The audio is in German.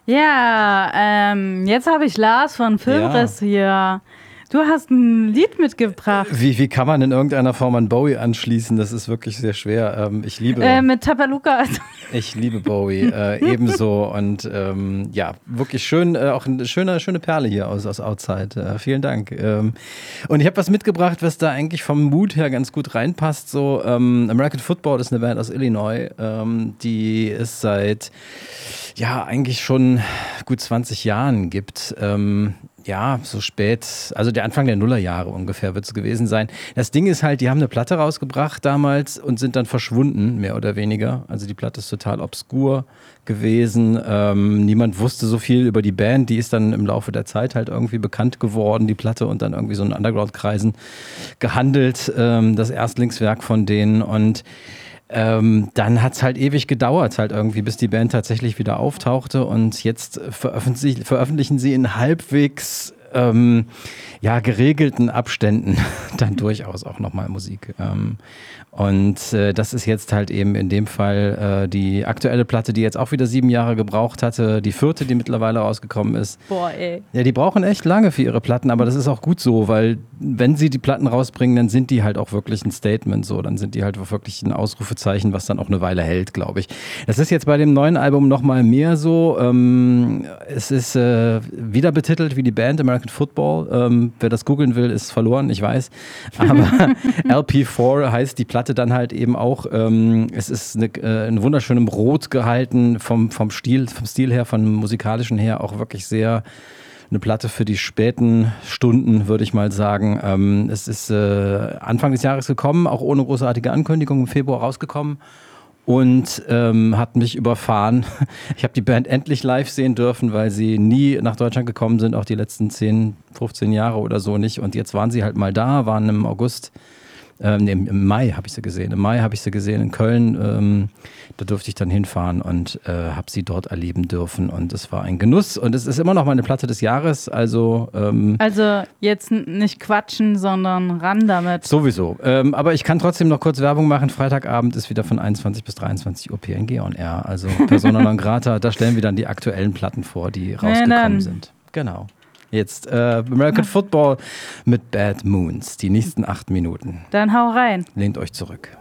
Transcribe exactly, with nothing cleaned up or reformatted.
Ja, ähm, jetzt habe ich Lars von Filmriss ja. hier. Du hast ein Lied mitgebracht. Wie, wie kann man in irgendeiner Form an Bowie anschließen? Das ist wirklich sehr schwer. Ähm, ich liebe... Äh, mit Tabaluka. Ich liebe Bowie äh, ebenso. Und ähm, ja, wirklich schön, äh, auch eine schöne, schöne Perle hier aus, aus Outside. Äh, vielen Dank. Ähm, und ich habe was mitgebracht, was da eigentlich vom Mut her ganz gut reinpasst. So, ähm, American Football ist eine Band aus Illinois. Ähm, die ist seit, ja, eigentlich schon gut zwanzig Jahren gibt. Ähm, Ja, so spät, also der Anfang der Nullerjahre ungefähr wird es gewesen sein. Das Ding ist halt, die haben eine Platte rausgebracht damals und sind dann verschwunden, mehr oder weniger. Also die Platte ist total obskur gewesen. Ähm, niemand wusste so viel über die Band. Die ist dann im Laufe der Zeit halt irgendwie bekannt geworden, die Platte, und dann irgendwie so in Underground-Kreisen gehandelt. Ähm, das Erstlingswerk von denen. Und Ähm, dann hat es halt ewig gedauert, halt irgendwie, bis die Band tatsächlich wieder auftauchte, und jetzt veröffentlichen, veröffentlichen sie in halbwegs ähm, ja, geregelten Abständen dann durchaus auch nochmal Musik. Ähm, und äh, das ist jetzt halt eben in dem Fall äh, die aktuelle Platte, die jetzt auch wieder sieben Jahre gebraucht hatte, die vierte, die mittlerweile rausgekommen ist. Boah, ey. Ja, die brauchen echt lange für ihre Platten, aber das ist auch gut so, weil wenn sie die Platten rausbringen, dann sind die halt auch wirklich ein Statement, so, dann sind die halt wirklich ein Ausrufezeichen, was dann auch eine Weile hält, glaube ich. Das ist jetzt bei dem neuen Album nochmal mehr so. Ähm, es ist äh, wieder betitelt wie die Band American Football. Ähm, wer das googeln will, ist verloren, ich weiß. Aber L P vier heißt die Platte dann halt eben auch. Ähm, es ist eine, äh, in wunderschönem Rot gehalten, vom, vom Stil, vom Stil her, vom musikalischen her auch wirklich sehr eine Platte für die späten Stunden, würde ich mal sagen. Ähm, es ist äh, Anfang des Jahres gekommen, auch ohne großartige Ankündigung, im Februar rausgekommen. Und ähm, hat mich überfahren. Ich habe die Band endlich live sehen dürfen, weil sie nie nach Deutschland gekommen sind, auch die letzten zehn, fünfzehn Jahre oder so nicht. Und jetzt waren sie halt mal da, waren im August, ähm, nee, im Mai habe ich sie gesehen. Im Mai habe ich sie gesehen in Köln. Ähm, da durfte ich dann hinfahren und äh, habe sie dort erleben dürfen. Und es war ein Genuss. Und es ist immer noch meine Platte des Jahres. Also, ähm, also jetzt nicht quatschen, sondern ran damit. Sowieso. Ähm, aber ich kann trotzdem noch kurz Werbung machen. Freitagabend ist wieder von einundzwanzig bis dreiundzwanzig Uhr P N G on Air. Also Persona non grata. Da stellen wir dann die aktuellen Platten vor, die rausgekommen nee, sind. Genau. Jetzt äh, American Football mit Bad Moons. Die nächsten acht Minuten. Dann hau rein. Lehnt euch zurück.